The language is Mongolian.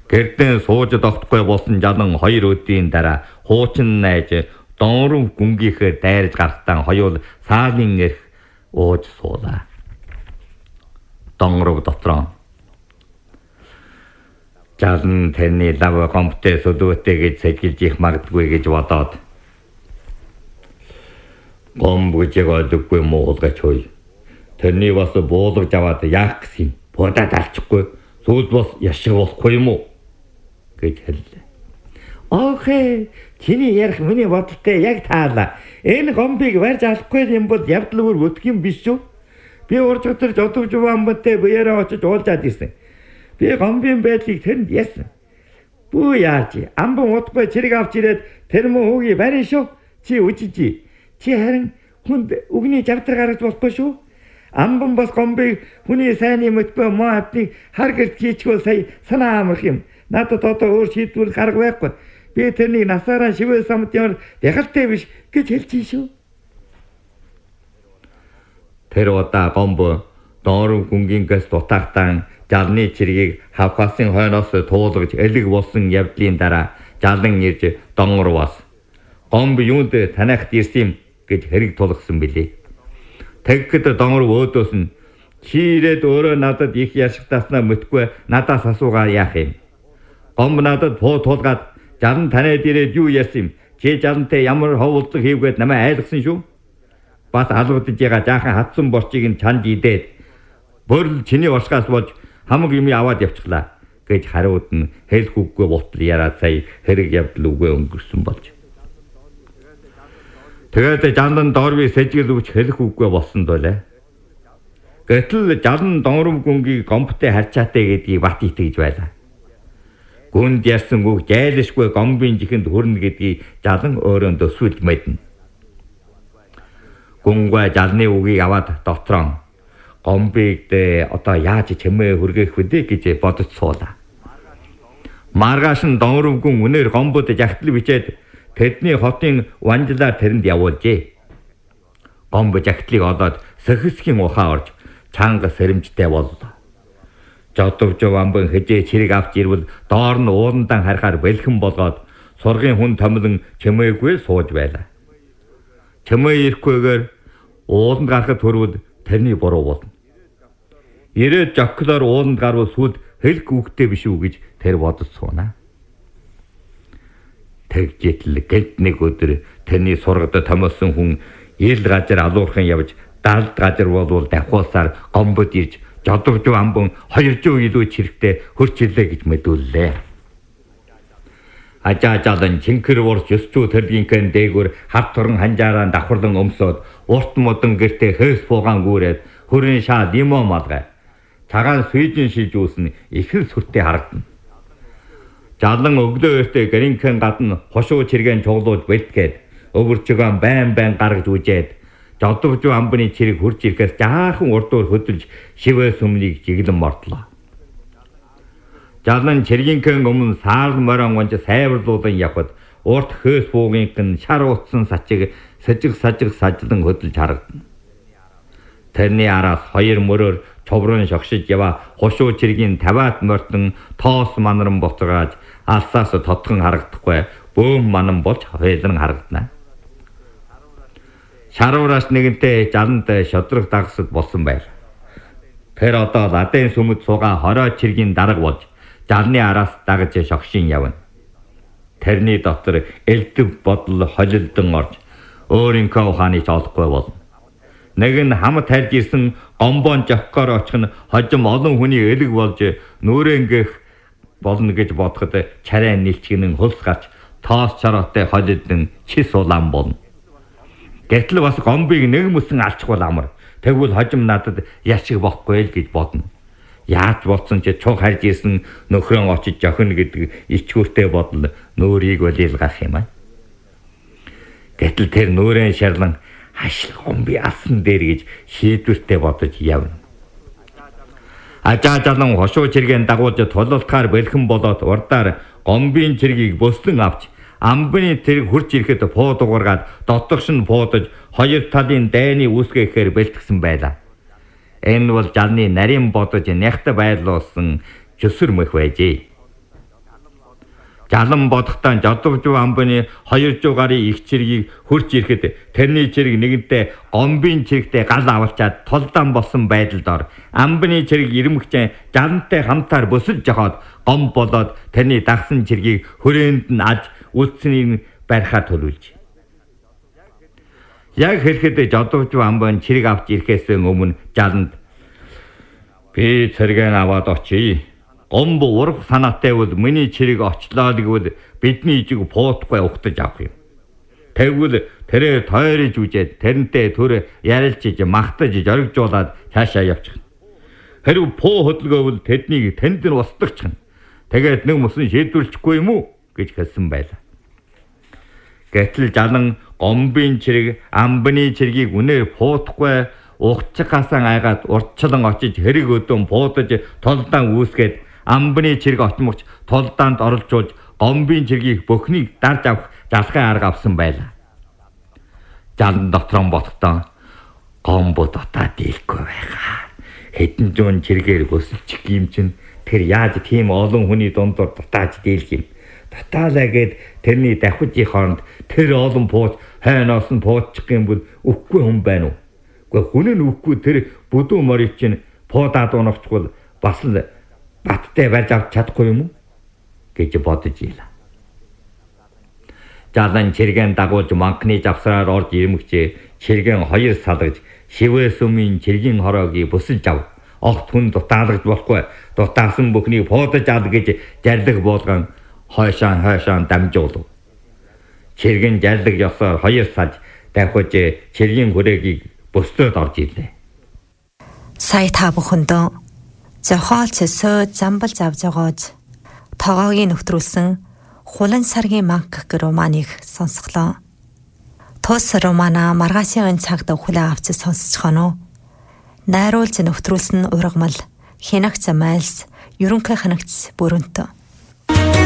Гэрдэн сууж тогтохгүй болсон жалан 2 өдрийн дараа хуучин найж Донров гүнгийнхээ дайрж гарахтаа хоёул саалын эрх ууж суулаа. Донров дотроо жалан тэрний лав гомбтэй сүлүүтэй гэж сэжилж их магадгүй гэж бодоод гомб гэж ойлгохгүй муулгаж хөөе. Тэрний бас буулгаж аваад яах гэсэн юм? Бодоод алчихгүй. Сүүл бас яшиг болохгүй юм уу? гэж хэллээ. Окей, чиний ярих миний бодолтой яг таалаа. Энэ гомбыг барьж алахгүй юм бол явдлуур өтг юм биш үү? Би урж өтөрж одовж амбантай буяраа очиж уулзаад ирсэн. Би гомбын байдлыг тэнд яасан. Бүү яаж? Амбан удахгүй чирэг авч ирээд тэр мөн хүүгийг барин шүү. Чи үжиж. Чи харин хүнд үгний жавтар гаргаж болохгүй шүү. Амбан бас гомбыг хүний сайнны мөтгөө муу хавтыг хар гэрт хийчихвэл сая санаа амрах юм. Надад одоо өөр шийдвэр гарга байхгүй. Би тэрнийг насаараа шивээ самтын яхалтай биш гэж хэлчихсэн шүү. Тэр удаа гомбо Донров гүнгийнхээс дутаахтаа жалны чиргийг хавхасын хойноос туулгаж элэг болсон явдлын дараа жалан ирж Донровоос гомб юунд танахт ирсэн юм гэж хэрэг тулгсан билээ. Тэгэхэд Донров өөдөөс нь чи ирээд өөрөө надад их яшигтааснаа мөтгөө надаас асуугаа яах юм. Гомб надад пуу тулгаад жалан танаад ирээд юу ярьсан юм? Чи жалантай ямар ховлдог хийвгээд намайг айлгсан шүү. Бас алгадж байгаа жаахан хатсан борчийг нь чанд идээд бөрл чиний уршгаас болж хамаг юм аваад явчихлаа гэж хариуд нь хэлэх үггүй болтол яраад сая хэрэг явдал үгүй өнгөрсөн болж. Тэгээд жалан Донровыг сэжгэл өгч хэлэх үггүй болсон доолаа. Гэтэл жалан Донров гүнгийг гомбтой харьцаатай гэдгийг бат итгэж байлаа. Гүнд ярьсан үг жайлшгүй гомбын жихэнд хүрнэ гэдгийг жалан өөрөө төсвөлж мэднэ. Гүнгээ жалны үгийг аваад дотроо гомбыг одоо яаж чимээ хүргэх вэ гэж бодож суулаа. Маргааш нь Донров гүн үнээр гомбод жагтал бичээд тэдний хотын ванжлаар тэрэнд явуулжээ. Гомбо жагтлыг олоод сөхөсгийн ухаан орж чанга сэрэмжтэй боллоо. Жодовж амбан хэжээ чирэг авч ирвэл доор нь ууландан харахаар бэлхэн болгоод сургын хүн томлон чимээгүй сууж байлаа. Чимээ ирэхгүйгээр ууланд гарахад төрвөл тэрний буруу болно. Ирээд жокклоор ууланд гарвал сүлд хэлэх үгтэй биш үү гэж тэр бодож суунаа. Тэгжэл гэлт нэг өдөр тэрний сургад томилсон хүн ил газар алуурхан явж далд газар болвол давхуулсаар гомбод ирж жодовж амбан 200 илүү чирэгтэй хөрчлээ гэж мэдүүллээ. Ажаажаалан чинкэр урж ёсчүү тэрдгийнхэн дээгүр хав туран ханжаараа давхарлан өмсөд урт модон гэртээ хөөс буугаан гүүрээд хөрийн шаа лимон малгай. Цагаан сүйжин шижүүлсэн их л сүртэй харагдана. Жалан өглөө өртөө гэрийнхэн гадна хошуу чиргэн чуглуулж бэлтгээд өвөрчгөн байн гаргаж үжээд жодовж амбаны чирэг хурж ирэхээс жаахан урдуур хөдөлж шивээ сүмнийг жиглэн мордлоо. Жалан чиргийнхэн өмнө саарл морон онж сайварлуулан явхад урт хөөс буугийнхэн шар утсан сачиг сажиг сажлан хөдөлж харагдана. Тэрний араас 2 мөрөөр човрон шогшиж яваа хошуу чиргийн таваат мортон тоос манаран боцгааж алсаас тотхон харагдахгүй бөөм манан болж хавээлэн харагдана. Шаруулаас нэгэнтэй жаланд шодрох дагсад болсон байл. Тэр одоо ладын сүмд суугаа хороо чиргийн дарга болж жалны араас дагаж шогшин явна. Тэрний дотор элдв бодол холилдон орж өөрийнхөө ухааныг олохгүй болно. Нэг нь хам тарж ирсэн гомбон жоккоор очих нь хожим олон хүний элэг болж нүрэнгэх болно гэж бодоход чарай нэлчгэн хөлс гарч тоос чароотой холилдон чис улаан болно. Гэтэл бас гомбыг нэг мөсөн алчихвал амар. Тэгвэл хожим надад яшиг бохгүй л гэж бодно. Яаж болсон ч чуг харж ирсэн нөхрөн очиж жохно гэдэг ичгүүртэй бодол нөөрийг болилгах юм аа. Гэтэл тэр нөөрэн шарлан хашил гомби алсан дээр гэж шийдвэртэй бодож явна. Ажаажалан хошуу чиргэн дагуулж тулалтахаар бэлхэн болоод урдаар гомбын чиргийг бөслөн авч амбаны тэрэг хурж ирэхэд пуу дугаргаад дотогш нь пуудаж 2 талын дайны үүсгэхээр бэлтгэсэн байлаа. Энэ бол жалны нарийн бодож нягт байлуулсан чөсөр мөх байжээ. Жалан бодохтаа жодогжуу амбаны 200 гарын их чиргийг хурж ирэхэд тэрний чирэг нэгэнтээ гомбын чирэгтэй гал авалчаад толдаан болсон байдалд ор амбаны чирэг ирмэгчээ жалантай хамтаар бөсөлж жохоод гом болоод тэрний дагсан чиргийг хүрээнд нь аж үлдсэнийг барихаар төлөвлөж. Яг хэрэхэд жодогжуу амбан чирэг авч ирэхээс өмнө жаланд би цэргэн аваад очие. Гомбо урах санаатай бол миний чирэг очлоо гэвэл бидний ижиг пуутгүй угтаж авах юм. Тэгвэл тэрээр тойрож үжээд тэрнтэй төр ярилцж магтаж зоригжуулаад цаашаа явчих. Хэрв пуу хөдөлгөөвөл тэднийг тэнд нь устгахчих. Тэгээд нэг мөсөн шийдвэрлэхгүй юм уу гэж хэлсэн байлаа. Гэтэл жалан гомбын чирэг амбаны чиргийг үнээр пуутгүй ухчихаасан айгаад урдчлан очиж хэрэг өдөн пуудаж толдаан үүсгээд амбаны чирэг отмогч толдаанд оролцуулж гомбын чиргийг бүхнийг дарж авах залхын арга авсан байлаа. Жалан дотрон бодохдоо гомбо дотаа дийлэхгүй байгаа. Хэдэн зуун чиргээр өсөлчих юм чин тэр яаж тийм олон хүний дундор дотааж дийлэх юм. Дотаалаа гээд тэрний давхижийн хооронд тэр олон пууч хайноос нь пуутчих юм бол үхгүй хүн байна уу? Гэхдээ хүн нь үхгүй тэр бүдүүн морийг чинь пуудаад унахчвал бас л баттай барьж авч чадахгүй юм уу гэж бодож ийлээ. Жалан чиргэн дагуулж манкны завсраар орж ирмэгчээ чиргэн хоёр салгаж шивээ сүмийн чиргийн хороогийг бүсэлж ав. Огт хүн дутаалгаж болохгүй. Дутаасан бүхнийг пуудаж ад гэж зарлиг болгон хойшаан дамжуулв. Чиргэн зарлиг ёсоор хоёр саж давхиж чиргийн хүрээгийг бүсдөөд орж ирлээ. Сая та бүхэндээ зохиол цэсөө замбал завжаагооз тогоогийн нөхтрүүлсэн хулан саргийн манк гэх романыг сонсглоо. Тус романа маргаашийн цагт хүлээн авч сонсчихоно. Найруулж нөхтрүүлсэн ургамал хянагц майлс ерөнхий хянагц бүрэнт